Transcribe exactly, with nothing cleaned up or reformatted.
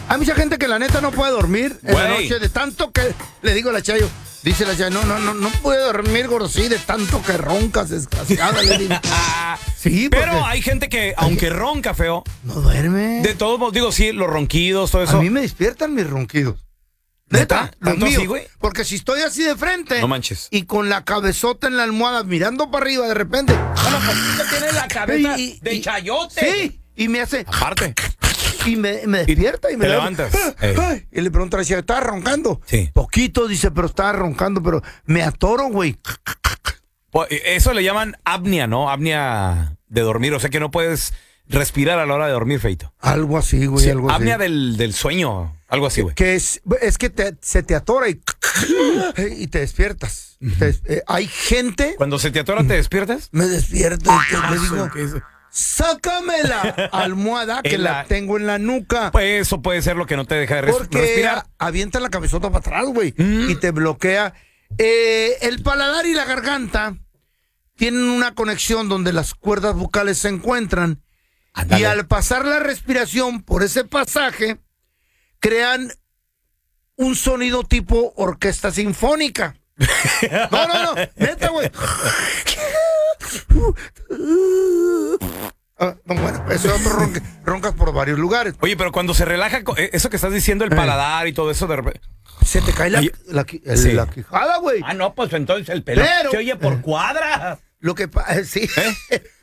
Hay mucha gente que la neta no puede dormir en Güey. la noche de tanto que... Le digo a la Chayo, dice la Chayo, no, no, no, no puede dormir, gordo, sí, de tanto que roncas, desgraciada. Le digo. Sí, porque Pero hay gente que, aunque ronca feo, no duerme. de todos modos, digo, sí, los ronquidos, todo eso. A mí me despiertan mis ronquidos. ¿Neta? Neta, los ¿Tanto míos. así, güey? Porque si estoy así de frente No manches. y con la cabezota en la almohada mirando para arriba de repente, Bueno, pues tú tienes la cabeza Y- y- de y- chayote. sí, y me hace Aparte. y me, me despierta y, me te da- levantas. ¡Ah! Ey. ¡Ay! Y le pregunto a la Chayo, ¿estás roncando? Sí. Poquito, dice, pero estaba roncando, pero me atoro, güey. Pues, eso le llaman apnea, ¿no? Apnea de dormir. O sea que no puedes respirar a la hora de dormir, feito. Algo así, güey, Sí, algo así. apnea del, del sueño. Algo así, güey. Que es, es que te- se te atora y, y te despiertas. Te- eh, hay gente, Cuando se te atora, ¿te despiertas? me despierto y te- le digo, ¿Qué es? sácame la almohada que En la... la- tengo en la nuca. Pues eso puede ser lo que no te deja de res- Porque respirar. avienta la cabezota para atrás, güey, Mm. y te bloquea. Eh, el paladar y la garganta tienen una conexión donde las cuerdas vocales se encuentran. Ándale. Y al pasar la respiración por ese pasaje, crean un sonido tipo orquesta sinfónica. No, no, no, neta, güey. Ah, no, bueno, eso es otro ronque, roncas por varios lugares. Oye, pero cuando se relaja, co- eh, eso que estás diciendo, el Eh. paladar y todo eso, de repente. Se te cae la, Ay, la, qui- el- sí. la quijada, güey. Ah, no, pues entonces el pelo Pero- se oye por cuadra. Lo que pasa, sí. ¿Eh?